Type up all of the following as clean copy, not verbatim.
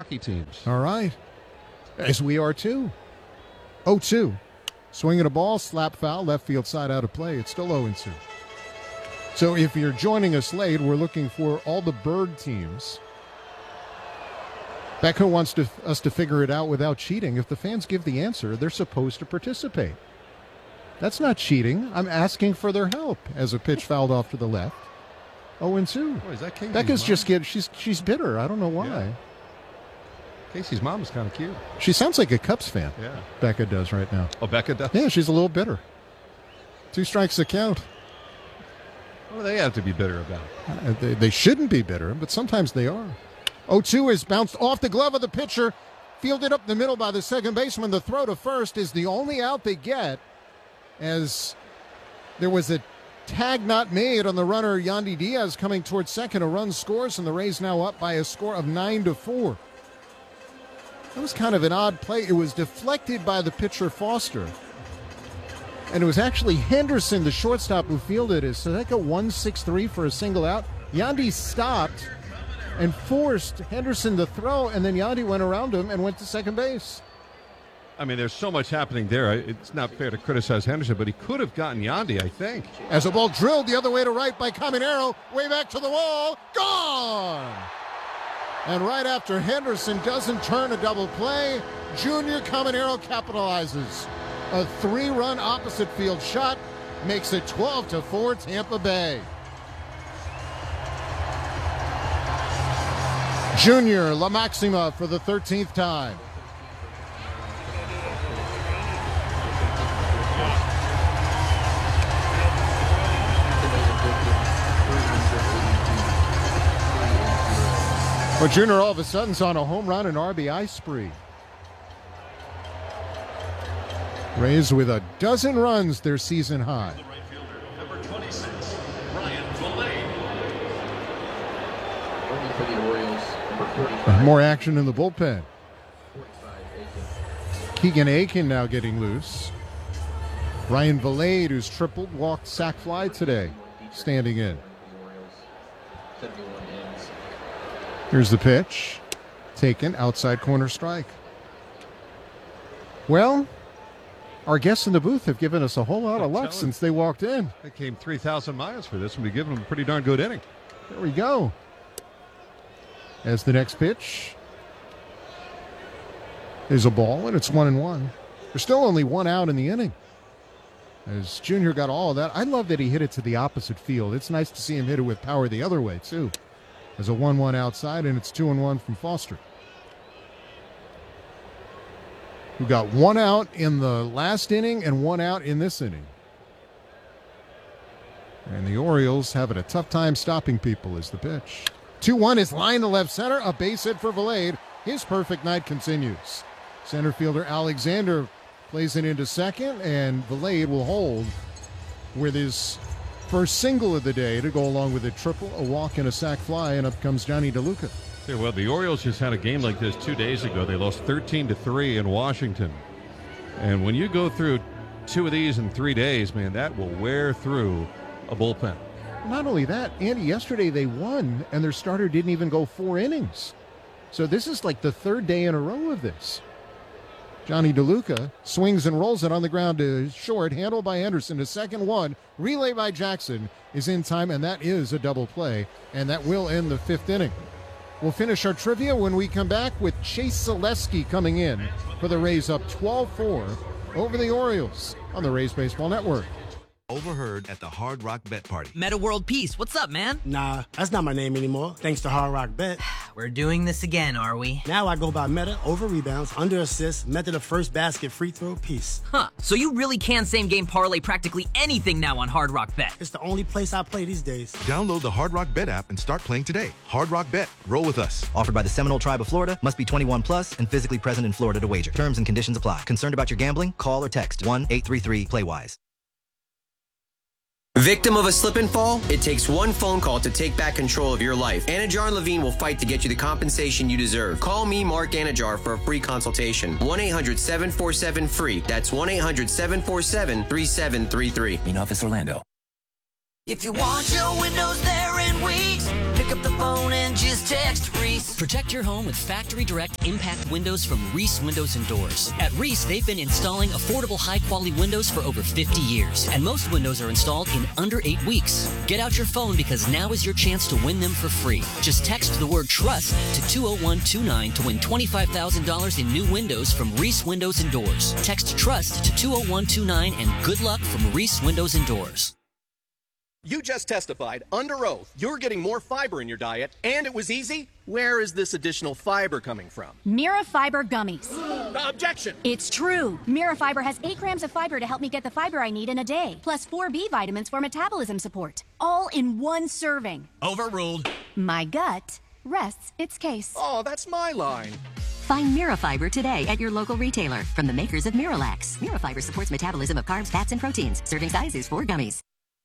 hockey teams. All right. As we are too. 0-2. Swinging a ball, slap foul, left field side out of play. It's still 0-2. So if you're joining us late, we're looking for all the bird teams. Becca wants us to figure it out without cheating. If the fans give the answer, they're supposed to participate. That's not cheating. I'm asking for their help as a pitch fouled off to the left. 0-2. Oh, is that Casey's Becca's mom? just she's bitter. I don't know why. Yeah. Casey's mom is kind of cute. She sounds like a Cubs fan. Yeah. Becca does right now. Oh, Becca does? Yeah, she's a little bitter. 2 strikes to count. What do they have to be bitter about? They shouldn't be bitter, but sometimes they are. 0-2 is bounced off the glove of the pitcher, fielded up the middle by the second baseman. The throw to first is the only out they get, as there was a tag not made on the runner Yandy Diaz coming towards second. A run scores, and the Rays now up by a score of 9-4. That was kind of an odd play. It was deflected by the pitcher Foster. And it was actually Henderson, the shortstop, who fielded it. So that got 1-6-3 for a single out. Yandy stopped and forced Henderson to throw, and then Yandy went around him and went to second base. I mean, there's so much happening there. It's not fair to criticize Henderson, but he could have gotten Yandy, I think. As a ball drilled the other way to right by Caminero, way back to the wall, gone! And right after Henderson doesn't turn a double play, Junior Caminero capitalizes. A 3-run opposite field shot makes it 12-4 Tampa Bay. Junior La Maxima for the 13th time. Well, Junior all of a sudden's on a home run and RBI spree. Rays with a dozen runs, their season high. Number 26, Ryan Valet. For the Orioles, number 45. More action in the bullpen. Keegan Aiken now getting loose. Ryan Valade, who's tripled, walked, sac fly today, standing in. Here's the pitch. Taken, outside corner strike. Well, our guests in the booth have given us a whole lot of luck since they walked in. They came 3,000 miles for this, and we've given them a pretty darn good inning. There we go. As the next pitch is a ball, and it's 1-1. There's still only 1 out in the inning. As Junior got all of that, I love that he hit it to the opposite field. It's nice to see him hit it with power the other way, too. As a 1-1 outside, and it's 2-1 from Foster, who got 1 out in the last inning and 1 out in this inning. And the Orioles having a tough time stopping people is the pitch. 2-1 is line to left center, a base hit for Valade. His perfect night continues. Center fielder Alexander plays it into second, and Valade will hold with his first single of the day to go along with a triple, a walk, and a sac fly, and up comes Johnny DeLuca. Yeah, well, the Orioles just had a game like this 2 days ago. They lost 13-3 in Washington. And when you go through 2 of these in 3 days, man, that will wear through a bullpen. Not only that, Andy, yesterday they won, and their starter didn't even go 4 innings. So this is like the 3rd day in a row of this. Johnny DeLuca swings and rolls it on the ground to short, handled by Henderson to second, 1. Relay by Jackson is in time, and that is a double play, and that will end the 5th inning. We'll finish our trivia when we come back with Chase Zaleski coming in for the Rays up 12-4 over the Orioles on the Rays Baseball Network. Overheard at the Hard Rock Bet Party. Meta World Peace, what's up, man? Nah, that's not my name anymore, thanks to Hard Rock Bet. We're doing this again, are we? Now I go by Meta over rebounds, under assists, method of first basket, free throw, peace. Huh, so you really can same-game parlay practically anything now on Hard Rock Bet. It's the only place I play these days. Download the Hard Rock Bet app and start playing today. Hard Rock Bet. Roll with us. Offered by the Seminole Tribe of Florida. Must be 21 plus and physically present in Florida to wager. Terms and conditions apply. Concerned about your gambling? Call or text 1-833-PLAY-WISE. Victim of a slip and fall? It takes one phone call to take back control of your life. Anajar and Levine will fight to get you the compensation you deserve. Call me, Mark Anajar, for a free consultation. 1-800-747-FREE. That's 1-800-747-3733. Main office, Orlando. If you want your windows there in weeks, pick up the phone and just text Reese. Protect your home with Factory Direct Impact Windows from Reese Windows and Doors. At Reese, they've been installing affordable, high-quality windows for over 50 years, and most windows are installed in under 8 weeks. Get out your phone because now is your chance to win them for free. Just text the word TRUST to 20129 to win $25,000 in new windows from Reese Windows and Doors. Text TRUST to 20129 and good luck from Reese Windows and Doors. You just testified under oath you're getting more fiber in your diet, and it was easy. Where is this additional fiber coming from? Mirafiber gummies. Objection! It's true. Mirafiber has 8 grams of fiber to help me get the fiber I need in a day, plus 4 B vitamins for metabolism support, all in one serving. Overruled. My gut rests its case. Oh, that's my line. Find Mirafiber today at your local retailer from the makers of Miralax. Mirafiber supports metabolism of carbs, fats, and proteins. Serving size is 4 gummies.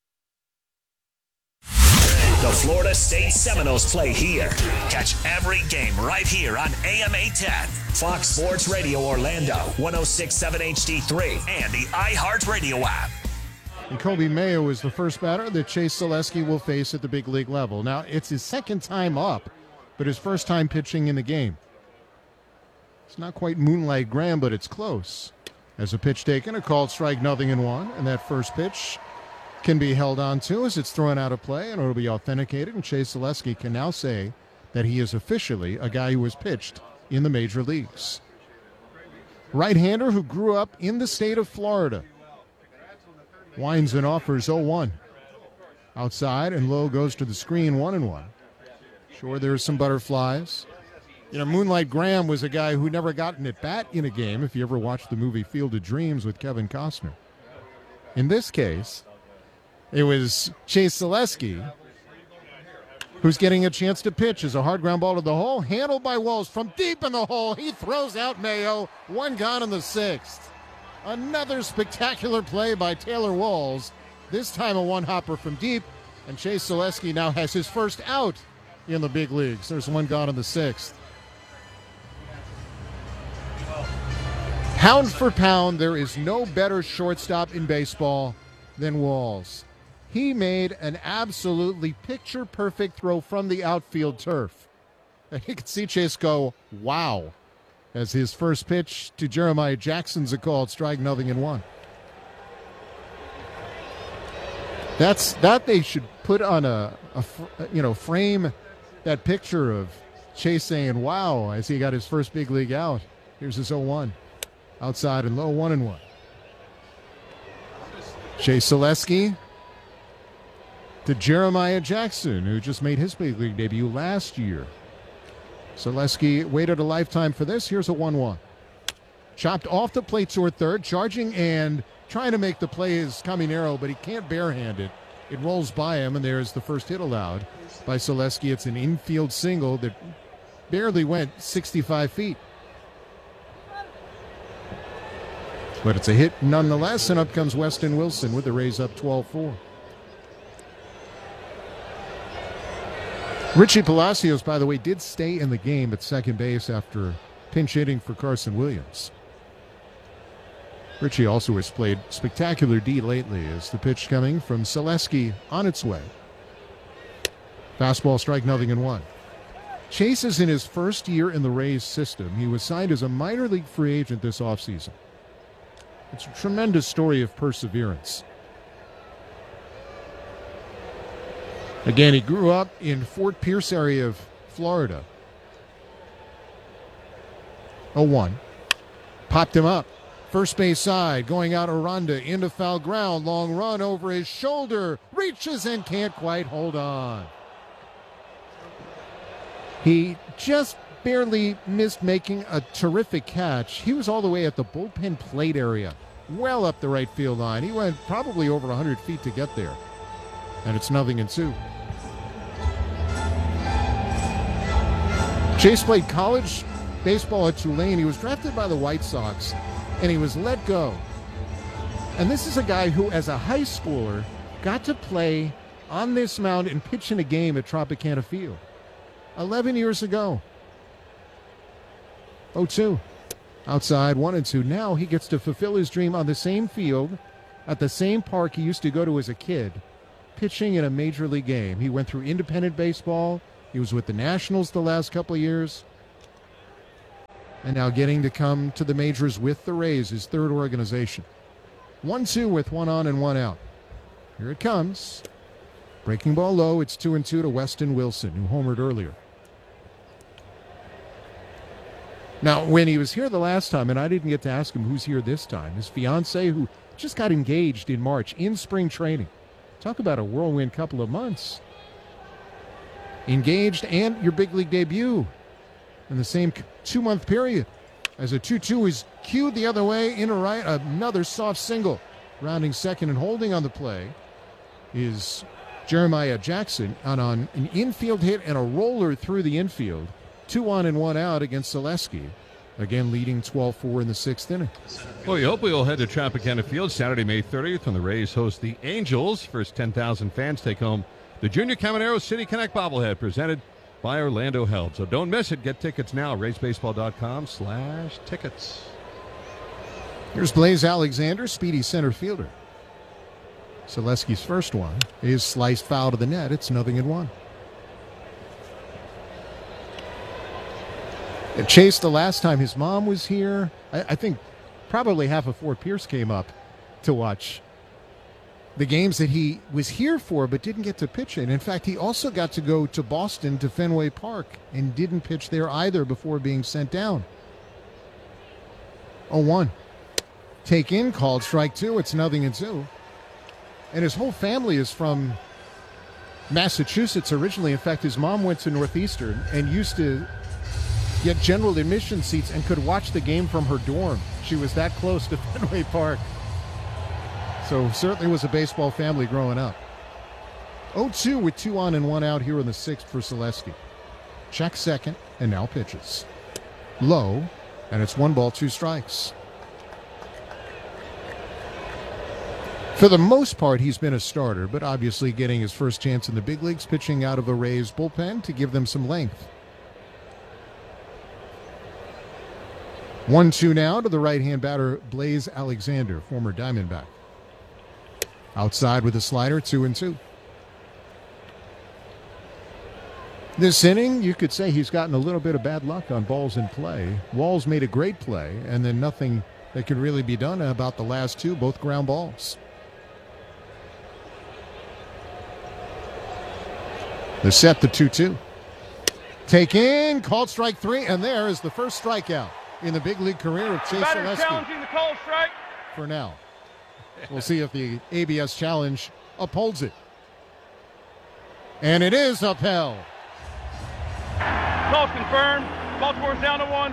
The Florida State Seminoles play here. Catch every game right here on AM 810, Fox Sports Radio Orlando, 106.7 HD3, and the iHeartRadio app. And Kobe Mayo is the first batter that Chase Zaleski will face at the big league level. Now, it's his second time up, but his first time pitching in the game. It's not quite Moonlight Graham, but it's close. As a pitch taken, a called strike, 0-1, and that first pitch can be held on to as it's thrown out of play, and it'll be authenticated, and Chase Zaleski can now say that he is officially a guy who has pitched in the major leagues. Right-hander who grew up in the state of Florida. Winds and offers 0-1. Outside, and low goes to the screen, 1-1. Sure, there's some butterflies. You know, Moonlight Graham was a guy who never got an at-bat in a game, if you ever watched the movie Field of Dreams with Kevin Costner. In this case, it was Chase Zaleski who's getting a chance to pitch as a hard ground ball to the hole, handled by Walls from deep in the hole. He throws out Mayo, 1 gone in the 6th. Another spectacular play by Taylor Walls, this time a one-hopper from deep, and Chase Zaleski now has his first out in the big leagues. There's 1 gone in the 6th. Pound for pound, there is no better shortstop in baseball than Walls. He made an absolutely picture-perfect throw from the outfield turf. And you can see Chase go, wow, as his first pitch to Jeremiah Jackson's a called strike, 0-1. That they should put on a frame that picture of Chase saying, wow, as he got his first big league out. Here's his 0-1. Outside and low, 1-1. Chase Zaleski to Jeremiah Jackson, who just made his big league debut last year. Zaleski waited a lifetime for this. Here's a 1-1. Chopped off the plate toward third, charging and trying to make the play is Caminero, but he can't barehand it. It rolls by him, and there's the first hit allowed by Zaleski. It's an infield single that barely went 65 feet. But it's a hit nonetheless, and up comes Weston Wilson with the Rays up 12-4. Richie Palacios, by the way, did stay in the game at second base after pinch hitting for Carson Williams. Richie also has played spectacular D lately as the pitch coming from Zaleski on its way. Fastball strike, 0-1. Chase is in his first year in the Rays system. He was signed as a minor league free agent this offseason. It's a tremendous story of perseverance. Again, he grew up in Fort Pierce area of Florida. 0-1. Popped him up. First base side, going out Aranda into foul ground. Long run over his shoulder. Reaches and can't quite hold on. He just barely missed making a terrific catch. He was all the way at the bullpen plate area, well up the right field line. He went probably over 100 feet to get there. And it's 0-2. Chase played college baseball at Tulane. He was drafted by the White Sox, and he was let go. And this is a guy who, as a high schooler, got to play on this mound and pitch in a game at Tropicana Field 11 years ago. 0-2. Outside, 1-2. Now he gets to fulfill his dream on the same field, at the same park he used to go to as a kid, pitching in a major league game. He went through independent baseball, He was with the Nationals the last couple of years. And now getting to come to the majors with the Rays, his third organization. 1-2 with one on and one out. Here it comes. Breaking ball low. It's 2-2 to Weston Wilson, who homered earlier. Now, when he was here the last time, and I didn't get to ask him who's here this time, his fiance, who just got engaged in March in spring training. Talk about a whirlwind couple of months. Engaged and your big league debut in the same 2-month period. As a 2-2 is cued the other way, in a right, another soft single. Rounding second and holding on the play is Jeremiah Jackson on an infield hit and a roller through the infield. 2 on and 1 out against Zaleski. Again, leading 12-4 in the 6th inning. Well, we hope we will head to Tropicana Field Saturday, May 30th, when the Rays host the Angels. First 10,000 fans take home the Junior Caminero City Connect bobblehead presented by Orlando Health. So don't miss it. Get tickets now. RaysBaseball.com/tickets. Here's Blaze Alexander, speedy center fielder. Zaleski's first one is sliced foul to the net. It's 0-1. And Chase, the last time his mom was here, I think probably half of Fort Pierce came up to watch the games that he was here for but didn't get to pitch in. In fact, he also got to go to Boston to Fenway Park and didn't pitch there either before being sent down. 0-1. Take in, called strike 2. It's 0-2. And his whole family is from Massachusetts originally. In fact, his mom went to Northeastern and used to get general admission seats and could watch the game from her dorm. She was that close to Fenway Park. So certainly was a baseball family growing up. 0-2 with 2 on and 1 out here in the 6th for Zaleski. Check second and now pitches. Low, and it's 1 ball, 2 strikes. For the most part, he's been a starter, but obviously getting his first chance in the big leagues, pitching out of a Rays bullpen to give them some length. 1-2 now to the right-hand batter, Blaze Alexander, former Diamondback. Outside with a slider, 2-2. This inning, you could say he's gotten a little bit of bad luck on balls in play. Walls made a great play, and then nothing that could really be done about the last 2, both ground balls. The set, the 2-2. Take in, called strike 3, and there is the first strikeout in the big league career of Chase Zaleski. Challenging the call strike. For now. We'll see if the ABS challenge upholds it. And it is upheld. Call's confirmed. Baltimore's down to 1.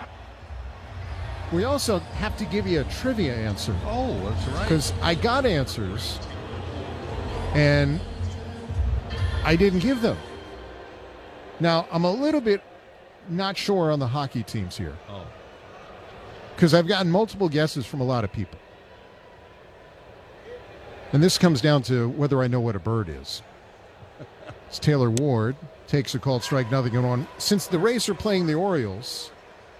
We also have to give you a trivia answer. Oh, that's right. Because I got answers, and I didn't give them. Now, I'm a little bit not sure on the hockey teams here. Oh. Because I've gotten multiple guesses from a lot of people. And this comes down to whether I know what a bird is. It's Taylor Ward, takes a called strike, 0-1. Since the Rays are playing the Orioles,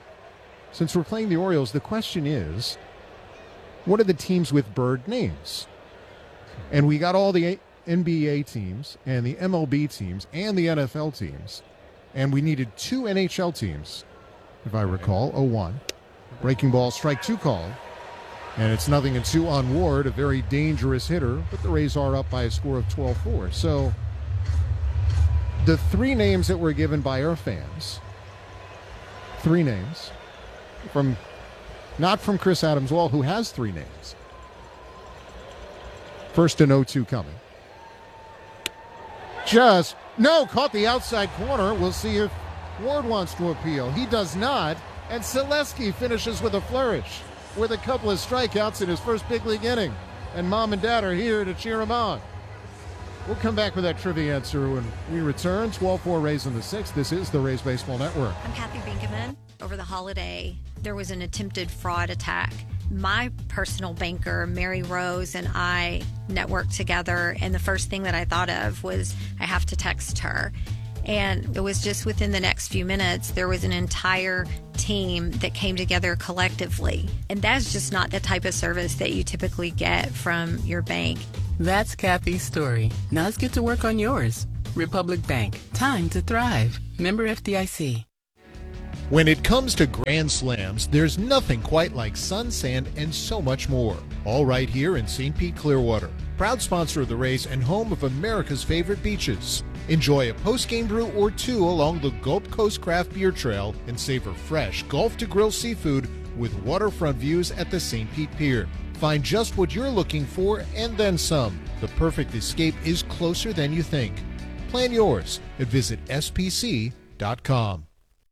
the question is, what are the teams with bird names? And we got all the NBA teams and the MLB teams and the NFL teams. And we needed 2 NHL teams, if I recall. 0-1. Breaking ball, strike 2 call. And it's 0-2 on Ward, a very dangerous hitter, but the Rays are up by a score of 12-4. So the 3 names that were given by our fans, 3 names, not from Chris Adams-Wall, who has 3 names. First and 0-2 coming. Caught the outside corner. We'll see if Ward wants to appeal. He does not, and Zaleski finishes with a flourish, with a couple of strikeouts in his first big league inning. And Mom and Dad are here to cheer him on. We'll come back with that trivia answer when we return. 12-4 Rays in the 6th. This is the Rays Baseball Network. I'm Kathy Binkeman. Over the holiday, there was an attempted fraud attack. My personal banker, Mary Rose, and I networked together, and the first thing that I thought of was I have to text her. And it was just within the next few minutes, there was an entire team that came together collectively. And that's just not the type of service that you typically get from your bank. That's Kathy's story. Now let's get to work on yours. Republic Bank. Time to thrive. Member FDIC. When it comes to Grand Slams, there's nothing quite like sun, sand, and so much more. All right here in St. Pete Clearwater. Proud sponsor of the race and home of America's favorite beaches. Enjoy a post-game brew or two along the Gulf Coast Craft Beer Trail and savor fresh Gulf-to-grill seafood with waterfront views at the St. Pete Pier. Find just what you're looking for and then some. The perfect escape is closer than you think. Plan yours at visitspc.com.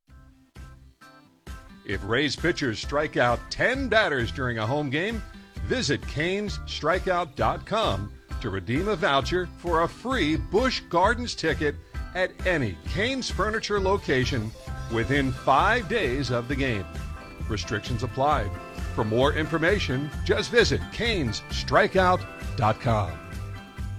If Rays pitchers strike out 10 batters during a home game, visit CanesStrikeout.com to redeem a voucher for a free Busch Gardens ticket at any Canes Furniture location within 5 days of the game. Restrictions apply. For more information, just visit CanesStrikeout.com.